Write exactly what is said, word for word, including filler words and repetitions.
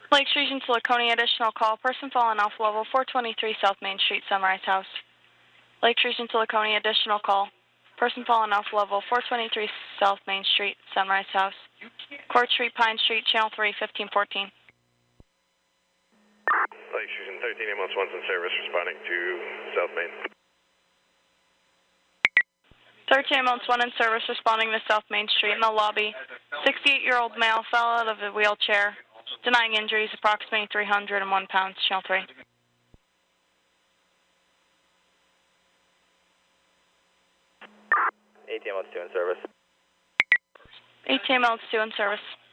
Lakes Region to Laconia, additional call. Person fallen off level four twenty-three South Main Street, Sunrise House. Lakes Region to Laconia, additional call. Person fallen off level four twenty-three South Main Street, Sunrise House. Court Street, Pine Street, Channel three, fifteen fourteen. Lakes Region thirteen ambulance one's in service responding to South Main. thirteen ambulance one in service responding to South Main Street in the lobby. sixty-eight-year-old male fell out of a wheelchair, denying injuries approximating three hundred one pounds, Channel three. eighteen ambulance two in service. eighteen ambulance two in service.